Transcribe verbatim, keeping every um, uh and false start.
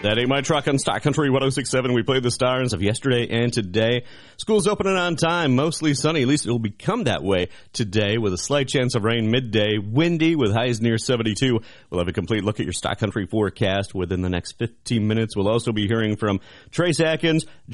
That ain't my truck on Stock Country one oh six point seven. We played the stars of yesterday and today. School's opening on time, mostly sunny. At least it'll become that way today with a slight chance of rain midday. Windy with highs near seventy-two. We'll have a complete look at your Stock Country forecast within the next fifteen minutes. We'll also be hearing from Trace Atkins,